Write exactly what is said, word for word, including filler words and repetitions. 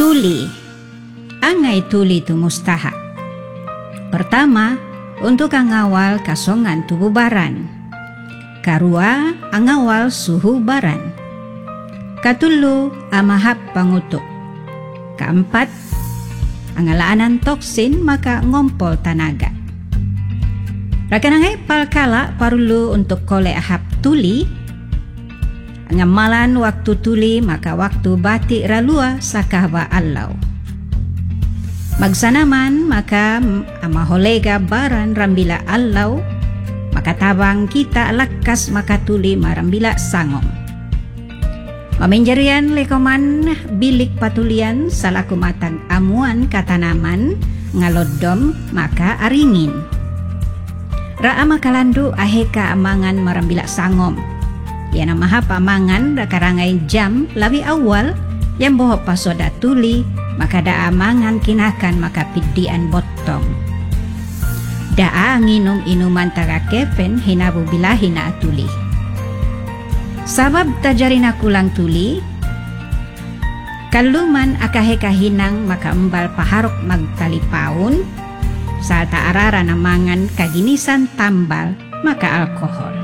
Tuli. Angai tuli tu mustahak. Pertama, untuk angawal kasongan tubuh baran. Karua, angawal suhu baran. Katulu, amahap pangutuk. Keempat, angalaanan toksin maka ngompol tanaga. Rakanangai palkala parulu untuk kole ahap tuli. Ngamalan waktu tuli maka waktu batik ralua sakahwa allau. Magsanaman maka amaholega baran rambila allau, maka tabang kita lakas maka tuli marambila sangom. Maminjarian lekoman bilik patulian salaku matang amuan katanaman ngalodom maka aringin. Ra'a makalandu aheka amangan marambila sangom. Yana maha pamangan rakarangai jam labi awal yang boho pasoda tuli maka da amangan kinakan maka pidian botong. Daa nginum inuman taga kepen hinabu bilahina tuli. Sabab tajarina kulang tuli kaluman akaheka hinang maka embal paharok magtalipaun salta arara namangan kaginisan tambal maka alkohol.